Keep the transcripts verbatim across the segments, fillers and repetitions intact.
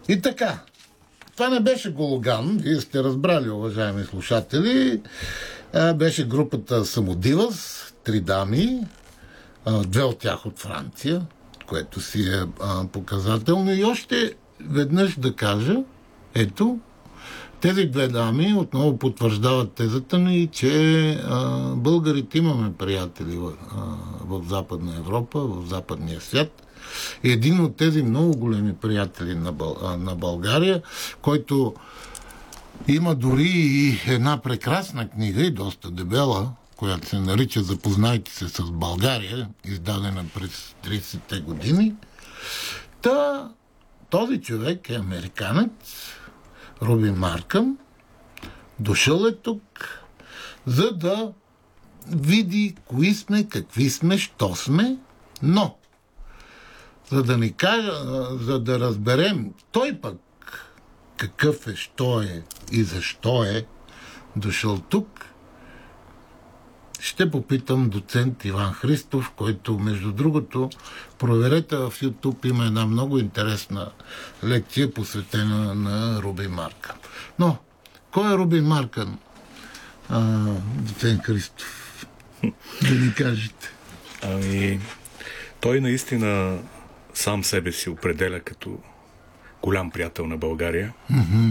И така, това не беше Гологан, вие сте разбрали, уважаеми слушатели. А, беше групата Самодивас, три дами, а, две от тях от Франция, което си е а, показателно. И още веднъж да кажа, ето, тези две дами отново потвърждават тезата ми, че а, българите имаме приятели в, а, в Западна Европа, в западния свят. И един от тези много големи приятели на, Бъл, а, на България, който има дори и една прекрасна книга, и доста дебела, която се нарича "Запознайте се с България", издадена през тридесетте години. Та този човек е американец, Руби Маркъм. Дошъл е тук, за да види кои сме, какви сме, що сме, но за да ни кажа, за да разберем той пък какъв е, що е и защо е дошъл тук, ще попитам доцент Иван Христов, който, между другото, проверете в YouTube, има една много интересна лекция, посветена на Руби Маркъм. Но, кой е Руби Маркъм, а, доцент Христов? Да ни кажете. Ами, той наистина сам себе си определя като голям приятел на България. Mm-hmm.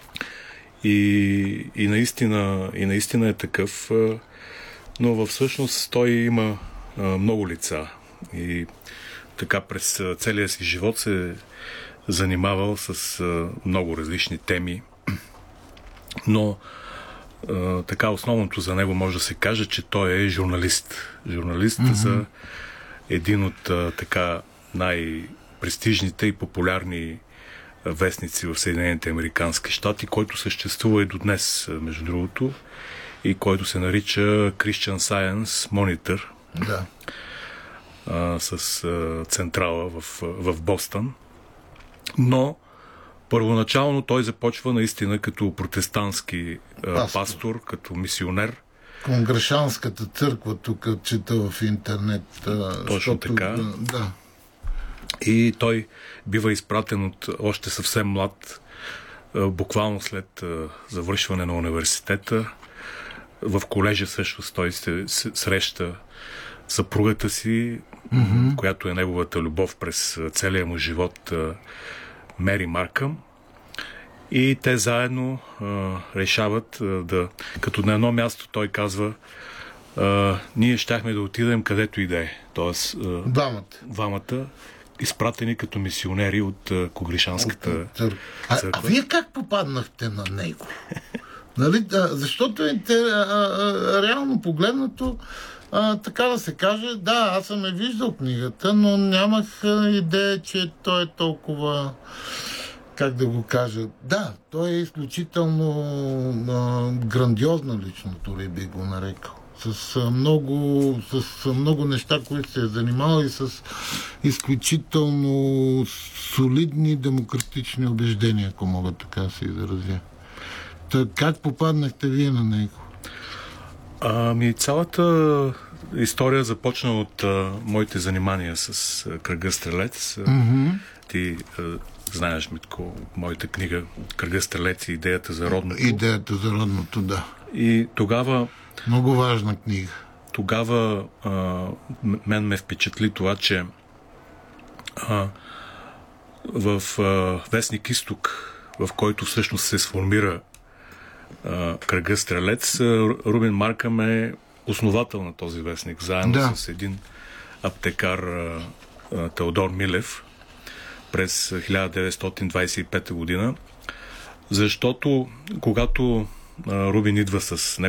И, и, наистина, и наистина е такъв, но във всъщност той има а, много лица. И така през целия си живот се занимавал с а, много различни теми. Но а, така основното за него може да се каже, че той е журналист. Журналист mm-hmm. за един от а, така най-престижните и популярни вестници в Съединените американски щати, който съществува и до днес, между другото, и който се нарича Christian Science Monitor, да. а, с а, централа в, в Бостън. Но първоначално той започва наистина като протестантски а, пастор. пастор, като мисионер. Конгрешанската църква, тук чета в интернет. Точно защото, така. Да. И той бива изпратен от още съвсем млад, буквално след завършване на университета. В колежа също той се среща съпругата си, mm-hmm. която е неговата любов през целия му живот, Мери Маркъм. И те заедно а, решават а, да... Като на едно място той казва, а, ние щяхме да отидем където и да е. Тоест, а, двамата. двамата, изпратени като мисионери от а, Когришанската църква. А, а вие как попаднахте на него? Нали? А, защото е, а, а, реално погледнато, а, така да се каже, да, аз съм е виждал книгата, но нямах а, идея, че той е толкова... Как да го кажа? Да, той е изключително а, грандиозна личност, дори би го нарекал. С а, много, с а, много неща, които се е занимавал, и с изключително солидни демократични убеждения, ако мога така да се изразя. Та, как попаднахте вие на него? Ами, цялата история започна от а, моите занимания с а, кръга Стрелец. Mm-hmm. Ти а, знаеш, Митко, моята книга "Кръга Стрелец" и идеята за родното. Идеята за родното, да. И тогава... Много важна книга. Тогава а, мен ме впечатли това, че а, в а, вестник "Изток", в който всъщност се сформира а, кръга Стрелец, Рубин Маркъм е основател на този вестник, заедно да. с един аптекар, а, а, Теодор Милев, през хиляда деветстотин двадесет и пета година, защото когато а, Рубин идва с него